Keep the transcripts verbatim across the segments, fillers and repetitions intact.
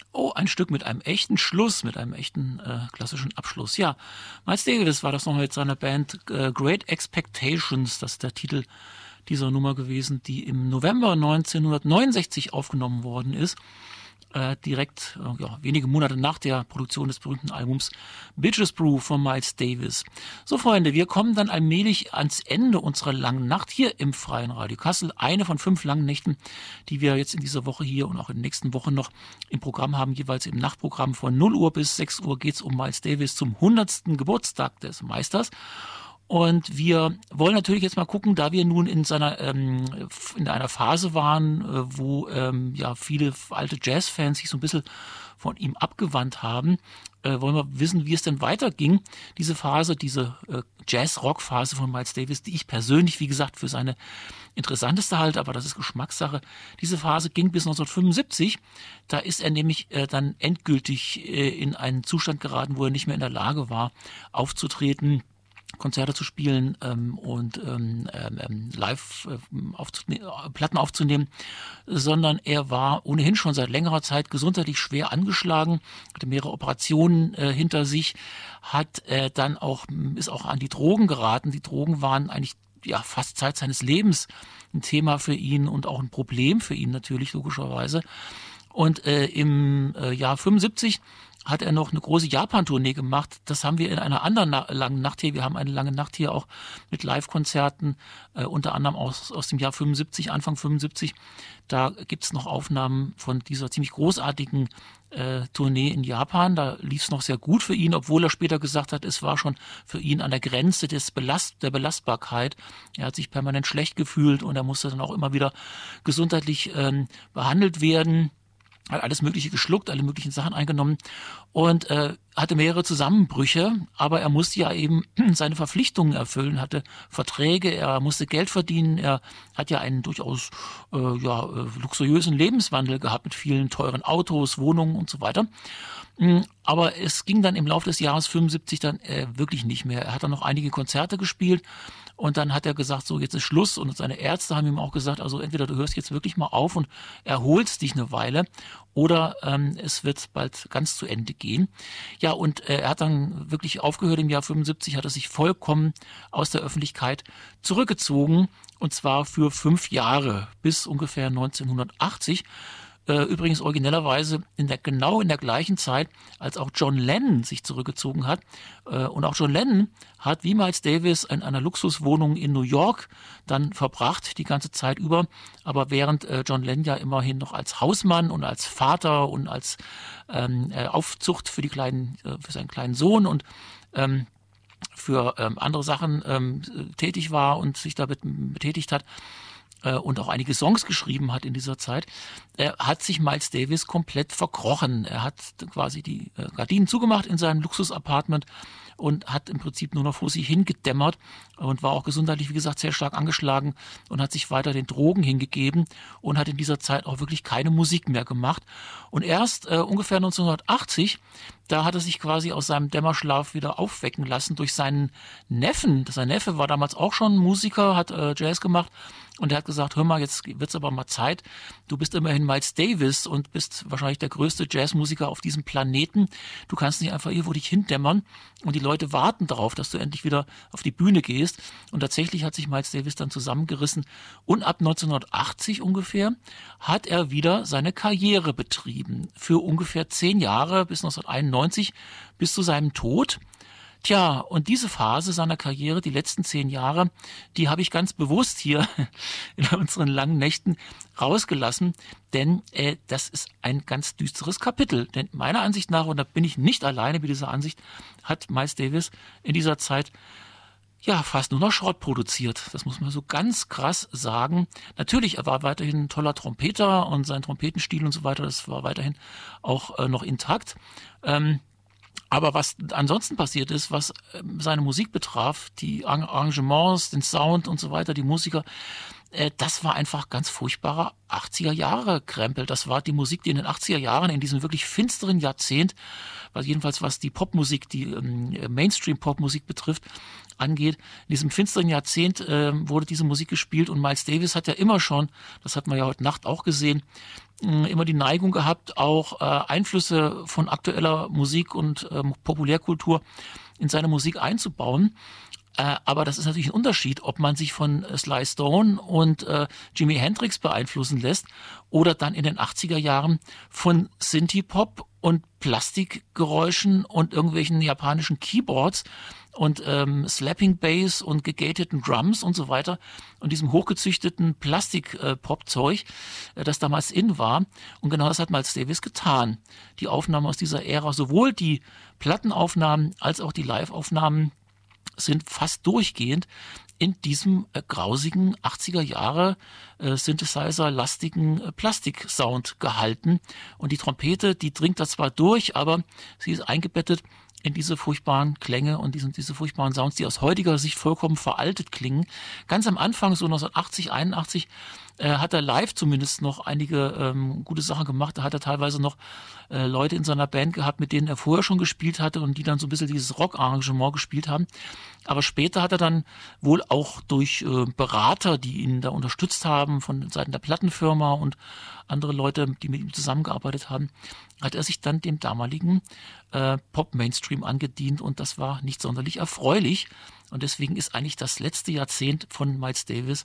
Oh, ein Stück mit einem echten Schluss, mit einem echten äh, klassischen Abschluss. Ja, Miles Davis war das noch mit seiner Band äh, Great Expectations, das ist der Titel dieser Nummer gewesen, die im November neunzehnhundertneunundsechzig aufgenommen worden ist. Äh, direkt äh, ja, wenige Monate nach der Produktion des berühmten Albums Bitches Brew von Miles Davis. So, Freunde, wir kommen dann allmählich ans Ende unserer langen Nacht hier im Freien Radio Kassel. Eine von fünf langen Nächten, die wir jetzt in dieser Woche hier und auch in den nächsten Wochen noch im Programm haben, jeweils im Nachtprogramm von null Uhr bis sechs Uhr geht's um Miles Davis zum hundertsten Geburtstag des Meisters. Und wir wollen natürlich jetzt mal gucken, da wir nun in seiner ähm, in einer Phase waren, äh, wo ähm, ja viele alte Jazzfans sich so ein bisschen von ihm abgewandt haben, äh, wollen wir wissen, wie es denn weiterging. Diese Phase, diese äh, Jazz-Rock-Phase von Miles Davis, die ich persönlich, wie gesagt, für seine interessanteste halte, aber das ist Geschmackssache. Diese Phase ging bis neunzehnhundertfünfundsiebzig. Da ist er nämlich äh, dann endgültig äh, in einen Zustand geraten, wo er nicht mehr in der Lage war, aufzutreten, Konzerte zu spielen ähm, und ähm, ähm, live äh, aufzune- Platten aufzunehmen, sondern er war ohnehin schon seit längerer Zeit gesundheitlich schwer angeschlagen, hatte mehrere Operationen äh, hinter sich, hat äh, dann auch ist auch an die Drogen geraten. Die Drogen waren eigentlich ja fast Zeit seines Lebens ein Thema für ihn und auch ein Problem für ihn natürlich logischerweise. Und äh, im äh, Jahr fünfundsiebzig hat er noch eine große Japan-Tournee gemacht. Das haben wir in einer anderen na- langen Nacht hier. Wir haben eine lange Nacht hier auch mit Live-Konzerten, äh, unter anderem aus, aus dem Jahr fünfundsiebzig, Anfang fünfundsiebzig. Da gibt's noch Aufnahmen von dieser ziemlich großartigen äh, Tournee in Japan. Da lief's noch sehr gut für ihn, obwohl er später gesagt hat, es war schon für ihn an der Grenze des Belast- der Belastbarkeit. Er hat sich permanent schlecht gefühlt und er musste dann auch immer wieder gesundheitlich ähm, behandelt werden. Hat alles Mögliche geschluckt, alle möglichen Sachen eingenommen und äh, hatte mehrere Zusammenbrüche, aber er musste ja eben seine Verpflichtungen erfüllen, hatte Verträge, er musste Geld verdienen, er hat ja einen durchaus äh, ja, äh, luxuriösen Lebenswandel gehabt mit vielen teuren Autos, Wohnungen und so weiter. Aber es ging dann im Laufe des Jahres fünfundsiebzig dann äh, wirklich nicht mehr. Er hat dann noch einige Konzerte gespielt und dann hat er gesagt, so jetzt ist Schluss. Und seine Ärzte haben ihm auch gesagt, also entweder du hörst jetzt wirklich mal auf und erholst dich eine Weile oder ähm, es wird bald ganz zu Ende gehen. Ja, und äh, er hat dann wirklich aufgehört im Jahr fünfundsiebzig, hat er sich vollkommen aus der Öffentlichkeit zurückgezogen und zwar für fünf Jahre bis ungefähr neunzehnhundertachtzig. Übrigens originellerweise in der, genau in der gleichen Zeit, als auch John Lennon sich zurückgezogen hat. Und auch John Lennon hat wie Miles Davis in einer Luxuswohnung in New York dann verbracht, die ganze Zeit über. Aber während John Lennon ja immerhin noch als Hausmann und als Vater und als ähm, Aufzucht für, die kleinen, für seinen kleinen Sohn und ähm, für ähm, andere Sachen ähm, tätig war und sich damit betätigt hat, und auch einige Songs geschrieben hat in dieser Zeit, er hat sich Miles Davis komplett verkrochen. Er hat quasi die Gardinen zugemacht in seinem Luxusapartment und hat im Prinzip nur noch vor sich hingedämmert und war auch gesundheitlich, wie gesagt, sehr stark angeschlagen und hat sich weiter den Drogen hingegeben und hat in dieser Zeit auch wirklich keine Musik mehr gemacht. Und erst äh, ungefähr neunzehnhundertachtzig, da hat er sich quasi aus seinem Dämmerschlaf wieder aufwecken lassen durch seinen Neffen. Sein Neffe war damals auch schon Musiker, hat äh, Jazz gemacht und er hat gesagt, hör mal, jetzt wird's aber mal Zeit. Du bist immerhin Miles Davis und bist wahrscheinlich der größte Jazzmusiker auf diesem Planeten. Du kannst nicht einfach irgendwo dich hindämmern und die Leute warten darauf, dass du endlich wieder auf die Bühne gehst. Und tatsächlich hat sich Miles Davis dann zusammengerissen und ab neunzehnhundertachtzig ungefähr hat er wieder seine Karriere betrieben. Für ungefähr zehn Jahre bis neunzehnhunderteinundneunzig, bis zu seinem Tod. Tja, und diese Phase seiner Karriere, die letzten zehn Jahre, die habe ich ganz bewusst hier in unseren langen Nächten rausgelassen, denn äh, das ist ein ganz düsteres Kapitel. Denn meiner Ansicht nach, und da bin ich nicht alleine mit dieser Ansicht, hat Miles Davis in dieser Zeit ja fast nur noch Schrott produziert. Das muss man so ganz krass sagen. Natürlich, er war weiterhin ein toller Trompeter und sein Trompetenstil und so weiter, das war weiterhin auch äh, noch intakt. Ähm, Aber was ansonsten passiert ist, was seine Musik betraf, die Arrangements, den Sound und so weiter, die Musiker, äh, das war einfach ganz furchtbarer achtziger-Jahre-Krempel. Das war die Musik, die in den achtziger Jahren, in diesem wirklich finsteren Jahrzehnt, was jedenfalls was die Popmusik, die ähm, Mainstream-Popmusik betrifft, angeht. In diesem finsteren Jahrzehnt äh, wurde diese Musik gespielt und Miles Davis hat ja immer schon, das hat man ja heute Nacht auch gesehen, äh, immer die Neigung gehabt, auch äh, Einflüsse von aktueller Musik und äh, Populärkultur in seine Musik einzubauen. Äh, aber das ist natürlich ein Unterschied, ob man sich von äh, Sly Stone und äh, Jimi Hendrix beeinflussen lässt oder dann in den achtziger Jahren von Synthie-Pop und Plastikgeräuschen und irgendwelchen japanischen Keyboards und ähm, Slapping Bass und gegateten Drums und so weiter und diesem hochgezüchteten Plastik-Pop-Zeug, äh, das damals in war. Und genau das hat Miles Davis getan. Die Aufnahmen aus dieser Ära, sowohl die Plattenaufnahmen als auch die Live-Aufnahmen, sind fast durchgehend in diesem äh, grausigen achtziger Jahre äh, Synthesizer-lastigen äh, Plastik-Sound gehalten. Und die Trompete, die dringt da zwar durch, aber sie ist eingebettet in diese furchtbaren Klänge und diese, diese furchtbaren Sounds, die aus heutiger Sicht vollkommen veraltet klingen. Ganz am Anfang, so neunzehnhundertachtzig, einundachtzig, äh, hat er live zumindest noch einige ähm, gute Sachen gemacht. Da hat er teilweise noch äh, Leute in seiner Band gehabt, mit denen er vorher schon gespielt hatte und die dann so ein bisschen dieses Rock-Arrangement gespielt haben. Aber später hat er dann wohl auch durch äh, Berater, die ihn da unterstützt haben, von Seiten der Plattenfirma und andere Leute, die mit ihm zusammengearbeitet haben, hat er sich dann dem damaligen äh, Pop-Mainstream angedient und das war nicht sonderlich erfreulich. Und deswegen ist eigentlich das letzte Jahrzehnt von Miles Davis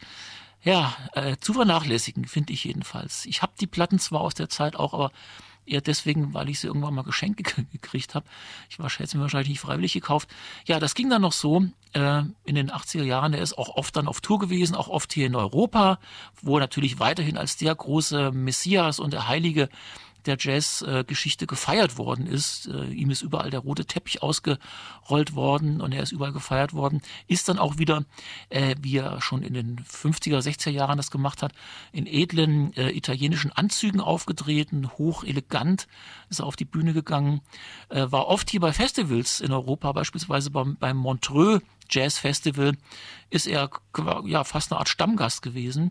ja äh, zu vernachlässigen, finde ich jedenfalls. Ich habe die Platten zwar aus der Zeit auch, aber eher deswegen, weil ich sie irgendwann mal geschenkt gekriegt habe. Ich war hätte sie mir wahrscheinlich nicht freiwillig gekauft. Ja, das ging dann noch so äh, in den achtziger Jahren. Er ist auch oft dann auf Tour gewesen, auch oft hier in Europa, wo er natürlich weiterhin als der große Messias und der Heilige der Jazz-Geschichte gefeiert worden ist. Äh, ihm ist überall der rote Teppich ausgerollt worden und er ist überall gefeiert worden. Ist dann auch wieder, äh, wie er schon in den fünfziger, sechziger Jahren das gemacht hat, in edlen äh, italienischen Anzügen aufgetreten, hoch elegant ist er auf die Bühne gegangen, äh, war oft hier bei Festivals in Europa, beispielsweise beim, beim Montreux Jazz Festival, ist er ja fast eine Art Stammgast gewesen.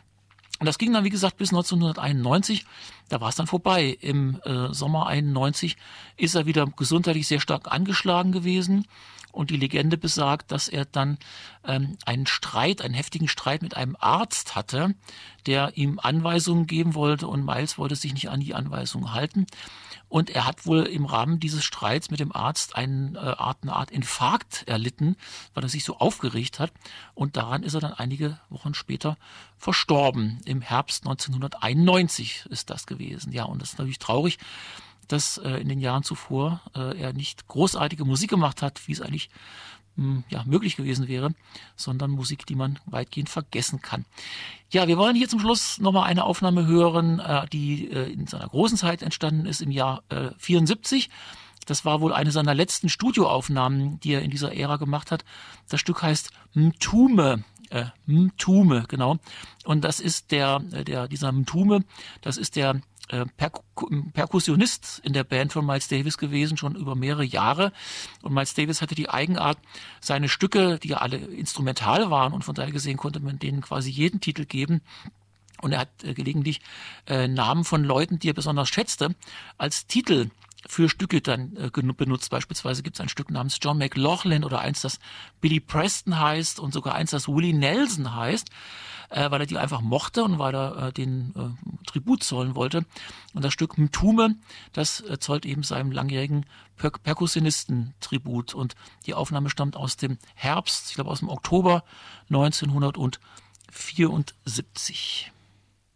Und das ging dann, wie gesagt, bis neunzehnhunderteinundneunzig. Da war es dann vorbei. Im äh, Sommer einundneunzig ist er wieder gesundheitlich sehr stark angeschlagen gewesen. Und die Legende besagt, dass er dann ähm, einen Streit, einen heftigen Streit mit einem Arzt hatte, der ihm Anweisungen geben wollte und Miles wollte sich nicht an die Anweisungen halten. Und er hat wohl im Rahmen dieses Streits mit dem Arzt einen, äh, Art, eine Art Infarkt erlitten, weil er sich so aufgeregt hat. Und daran ist er dann einige Wochen später verstorben. Im Herbst neunzehnhunderteinundneunzig ist das gewesen. Ja, und das ist natürlich traurig, dass äh, in den Jahren zuvor äh, er nicht großartige Musik gemacht hat, wie es eigentlich mh, ja, möglich gewesen wäre, sondern Musik, die man weitgehend vergessen kann. Ja, wir wollen hier zum Schluss nochmal eine Aufnahme hören, äh, die äh, in seiner großen Zeit entstanden ist, im Jahr äh, vierundsiebzig. Das war wohl eine seiner letzten Studioaufnahmen, die er in dieser Ära gemacht hat. Das Stück heißt Mtume. Äh, Mtume, genau. Und das ist der, der dieser Mtume, das ist der äh, Perk- Perkussionist in der Band von Miles Davis gewesen, schon über mehrere Jahre. Und Miles Davis hatte die Eigenart, seine Stücke, die ja alle instrumental waren und von daher gesehen konnte man denen quasi jeden Titel geben. Und er hat äh, gelegentlich äh, Namen von Leuten, die er besonders schätzte, als Titel für Stücke dann äh, benutzt. Beispielsweise gibt es ein Stück namens John McLaughlin oder eins, das Billy Preston heißt und sogar eins, das Willie Nelson heißt, äh, weil er die einfach mochte und weil er äh, den äh, Tribut zollen wollte. Und das Stück Mtume, das äh, zollt eben seinem langjährigen per Perkussionisten Tribut. Und die Aufnahme stammt aus dem Herbst, ich glaube aus dem Oktober neunzehnhundertvierundsiebzig.